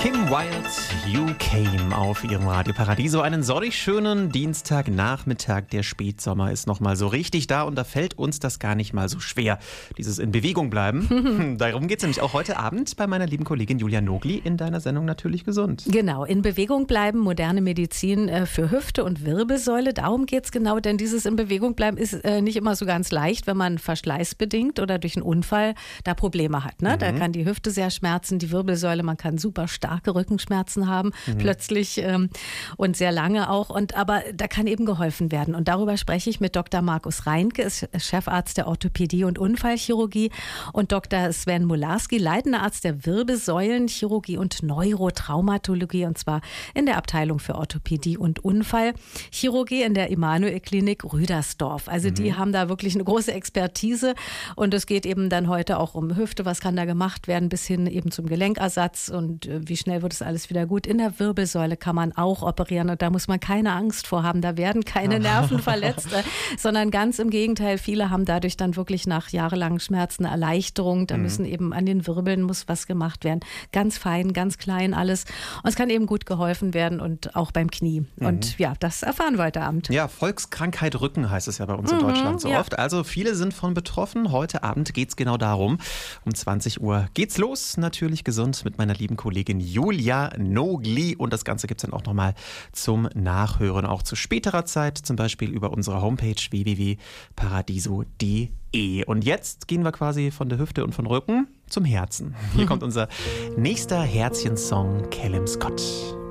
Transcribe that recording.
Kim Wilde, You Came auf ihrem Radio Paradiso. Einen sonnig schönen Dienstagnachmittag. Der Spätsommer ist noch mal so richtig da und da fällt uns das gar nicht mal so schwer, dieses in Bewegung bleiben. Darum geht es nämlich auch heute Abend bei meiner lieben Kollegin Julia Nogli in deiner Sendung Natürlich gesund. Genau, in Bewegung bleiben, moderne Medizin für Hüfte und Wirbelsäule. Darum geht es genau, denn dieses in Bewegung bleiben ist nicht immer so ganz leicht, wenn man verschleißbedingt oder durch einen Unfall da Probleme hat. Ne? Da kann die Hüfte sehr schmerzen, die Wirbelsäule, man kann super starke Rückenschmerzen haben, plötzlich und sehr lange auch. Aber da kann eben geholfen werden. Und darüber spreche ich mit Dr. Markus Reinke, ist Chefarzt der Orthopädie und Unfallchirurgie, und Dr. Sven Mularski, leitender Arzt der Wirbelsäulenchirurgie und Neurotraumatologie, und zwar in der Abteilung für Orthopädie und Unfallchirurgie in der Emanuel-Klinik Rüdersdorf. Also die haben da wirklich eine große Expertise, und es geht eben dann heute auch um Hüfte, was kann da gemacht werden, bis hin eben zum Gelenkersatz und wie schnell wird es alles wieder gut. In der Wirbelsäule kann man auch operieren, und da muss man keine Angst vor haben. Da werden keine Nerven verletzt, sondern ganz im Gegenteil. Viele haben dadurch dann wirklich nach jahrelangen Schmerzen eine Erleichterung. Da müssen eben an den Wirbeln muss was gemacht werden. Ganz fein, ganz klein alles. Und es kann eben gut geholfen werden, und auch beim Knie. Und ja, das erfahren wir heute Abend. Ja, Volkskrankheit Rücken heißt es ja bei uns in Deutschland so oft. Also viele sind von betroffen. Heute Abend geht es genau darum. Um 20 Uhr geht's los. Natürlich gesund mit meiner lieben Kollegin Julia Nogli. Und das Ganze gibt es dann auch nochmal zum Nachhören, auch zu späterer Zeit, zum Beispiel über unsere Homepage www.paradiso.de. Und jetzt gehen wir quasi von der Hüfte und von Rücken zum Herzen. Hier kommt unser nächster Herzchensong, Callum Scott.